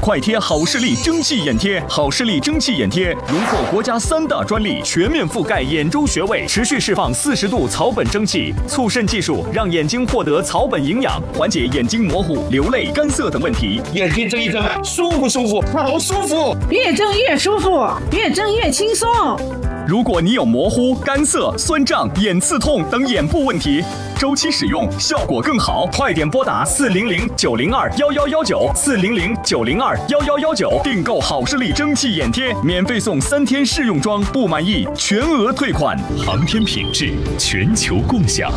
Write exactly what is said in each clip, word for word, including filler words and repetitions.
快贴好视力蒸汽眼贴。好视力蒸汽眼贴荣获国家三大专利，全面覆盖眼周穴位，持续释放四十度草本蒸汽，促渗技术让眼睛获得草本营养，缓解眼睛模糊、流泪、干涩等问题。 眼睛睁一睁，舒不舒服？好舒服！ 越睁越舒服，越睁越轻松。 如果你有模糊、干涩、酸胀、眼刺痛等眼部问题，周期使用效果更好。快点拨打四零零九零二幺幺幺九四零零九零二幺幺幺九订购好视力蒸汽眼贴，免费送三天试用装，不满意全额退款。 航天品质，全球共享。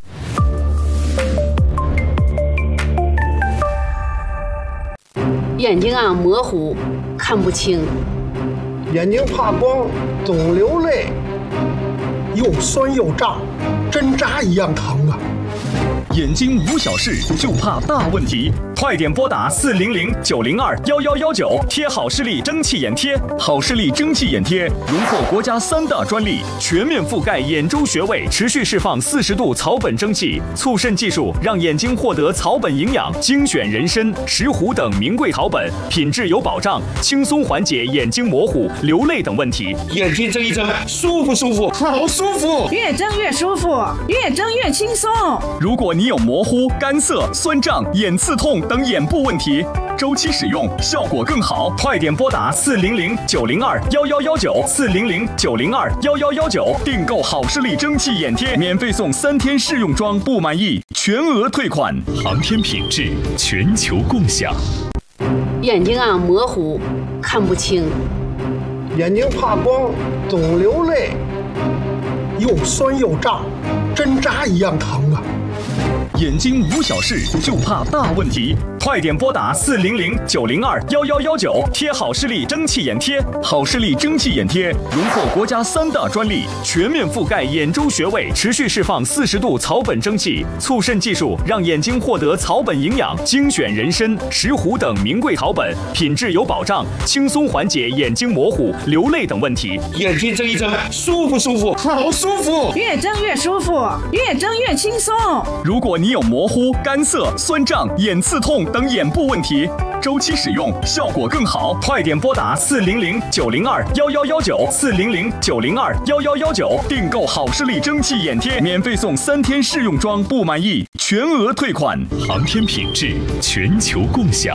眼睛啊模糊，看不清。 眼睛怕光，总流泪，又酸又胀，针扎一样疼啊！ 眼睛无小事，就怕大问题。快点拨打四零零九零二幺幺幺九，贴好视力蒸汽眼贴。好视力蒸汽眼贴荣获国家三大专利，全面覆盖眼周穴位，持续释放四十度草本蒸汽，促渗技术让眼睛获得草本营养，精选人参、石斛等名贵草本，品质有保障，轻松缓解眼睛模糊、流泪等问题。 眼睛睁一睁，舒不舒服？好舒服！ 越睁越舒服，越睁越轻松。 如果你有模糊、干涩、酸胀、眼刺痛等眼部问题，周期使用效果更好。快点拨打四零零九零二幺幺幺九四零零九零二幺幺幺九订购好视力蒸汽眼贴，免费送三天试用装，不满意全额退款。 航天品质，全球共享。 眼睛啊模糊，看不清。 眼睛怕光，总流泪，又酸又胀，针扎一样疼啊！ 眼睛无小事，就怕大问题。快点拨打四零零九零二幺幺幺九，贴好视力蒸汽眼贴。好视力蒸汽眼贴荣获国家三大专利，全面覆盖眼周穴位，持续释放四十度草本蒸汽，促渗技术让眼睛获得草本营养，精选人参、石斛等名贵草本，品质有保障，轻松缓解眼睛模糊、流泪等问题。 眼睛睁一睁，舒不舒服？好舒服！ 越睁越舒服，越睁越轻松。 如果你有模糊、干涩、酸胀、眼刺痛等眼部问题，周期使用效果更好。快点拨打四零零九零二幺幺幺九四零零九零二幺幺幺九订购好视力蒸汽眼贴，免费送三天试用装，不满意全额退款。 航天品质，全球共享。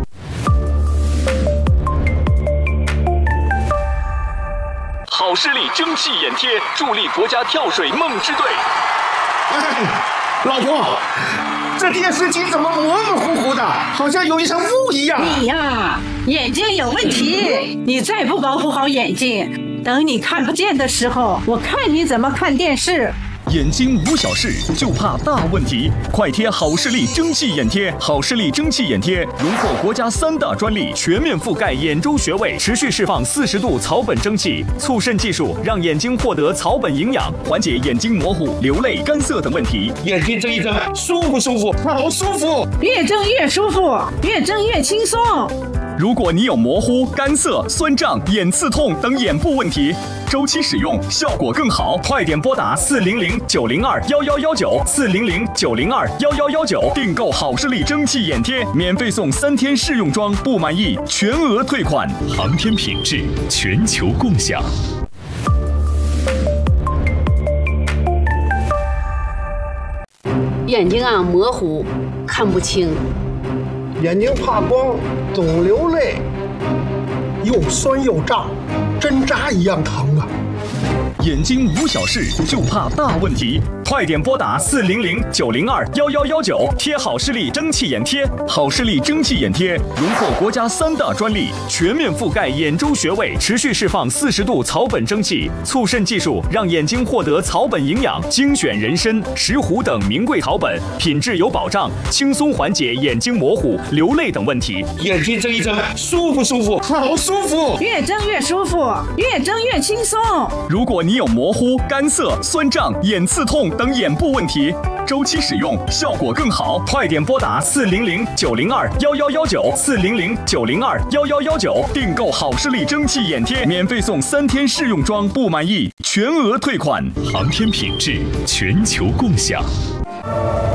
好视力蒸汽眼贴助力国家跳水梦之队。 哎，老婆，这电视机怎么模模糊糊的，好像有一层雾一样？ 你呀，眼睛有问题，你再不保护好眼睛，等你看不见的时候，我看你怎么看电视。 眼睛无小事，就怕大问题。快贴好视力蒸汽眼贴。好视力蒸汽眼贴荣获国家三大专利，全面覆盖眼周穴位，持续释放四十度草本蒸汽，促渗技术让眼睛获得草本营养，缓解眼睛模糊、流泪、干涩等问题。 眼睛睁一睁，舒不舒服？好舒服！ 越睁越舒服，越睁越轻松。 如果你有模糊、干涩、酸胀、眼刺痛等眼部问题，周期使用效果更好。快点拨打四零零九零二幺幺幺九四零零九零二幺幺幺九订购好视力蒸汽眼贴，免费送三天试用装，不满意全额退款。 航天品质，全球共享。 眼睛啊模糊，看不清。 眼睛怕光，总流泪，又酸又胀，针扎一样疼啊！ 眼睛无小事，就怕大问题。快点拨打四零零九零二幺幺幺九，贴好视力蒸汽眼贴。好视力蒸汽眼贴荣获国家三大专利，全面覆盖眼周穴位，持续释放四十度草本蒸汽，促渗技术让眼睛获得草本营养，精选人参、石斛等名贵草本，品质有保障，轻松缓解眼睛模糊、流泪等问题。 眼睛睁一睁，舒不舒服？好舒服！ 越睁越舒服，越睁越轻松。 如果你有模糊、干涩、酸胀、眼刺痛等眼部问题，周期使用效果更好。快点拨打四零零九零二幺幺幺九四零零九零二幺幺幺九订购好视力蒸汽眼贴，免费送三天试用装，不满意全额退款。 航天品质，全球共享。